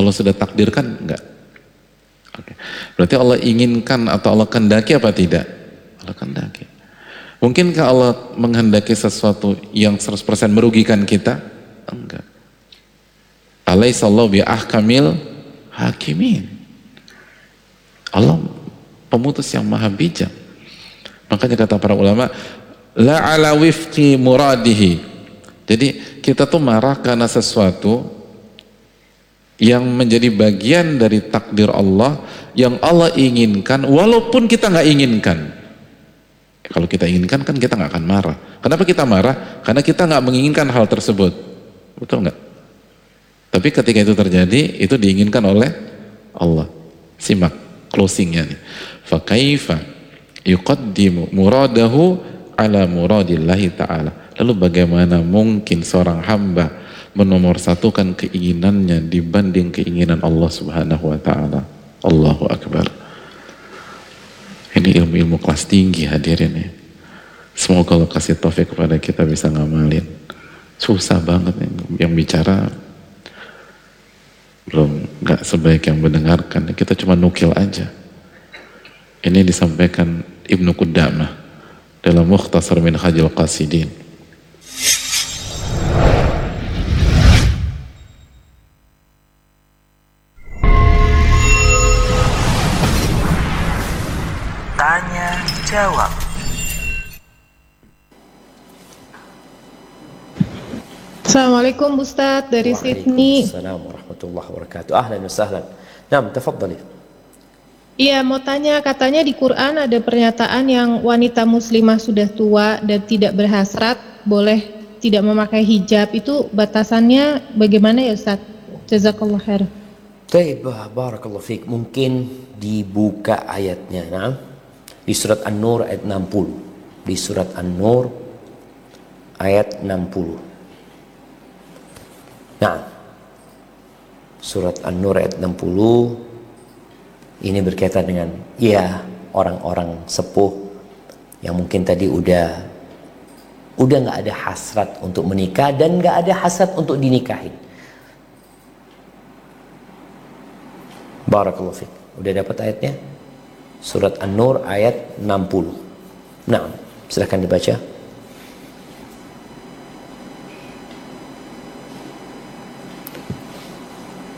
Allah sudah takdirkan? Enggak. Oke. Berarti Allah inginkan atau Allah kehendaki apa tidak? Allah kehendaki. Mungkinkah Allah menghendaki sesuatu yang 100% merugikan kita? Enggak. Alaihissallahu bi'ahkamil hakimin. Allah pemutus yang maha bijak. Makanya kata para ulama, la ala wifqi muradihi. Jadi kita tuh marah karena sesuatu yang menjadi bagian dari takdir Allah, yang Allah inginkan walaupun kita nggak inginkan. Kalau kita inginkan kan kita nggak akan marah. Kenapa kita marah? Karena kita nggak menginginkan hal tersebut. Betul nggak? Tapi ketika itu terjadi, itu diinginkan oleh Allah. Simak closingnya nih. Fa kaifa yuqaddimu muradahu ala muradillahi ta'ala. Lalu bagaimana mungkin seorang hamba menomorsatukan keinginannya dibanding keinginan Allah subhanahu wa ta'ala. Allahu Akbar. Ini ilmu-ilmu kelas tinggi hadirin ya. Semoga Allah kasih taufik kepada kita bisa ngamalin. Susah banget yang bicara belum nggak sebaik yang mendengarkan. Kita cuma nukil aja. Ini disampaikan Ibnu Qudamah dalam Mukhtasar Minhajul Qasidin. Tanya jawab. Assalamualaikum Ustadz dari Sydney. Assalamualaikum warahmatullahi wabarakatuh. Ahlan wa sahlan. Naam, tafadhali. Iya, mau tanya, katanya di Quran ada pernyataan yang wanita muslimah sudah tua dan tidak berhasrat boleh tidak memakai hijab. Itu batasannya bagaimana ya Ustadz? Jazakallah khair. Baik, barakallahu fiik. Mungkin dibuka ayatnya. Nah, di surat An-Nur ayat 60. Di surat An-Nur ayat 60. Nah, surat An-Nur ayat 60 ini berkaitan dengan ya orang-orang sepuh yang mungkin tadi udah nggak ada hasrat untuk menikah dan nggak ada hasrat untuk dinikahin. Barakallahu fiik. Udah dapat ayatnya? Surat An-Nur ayat 60. Nah, silakan dibaca.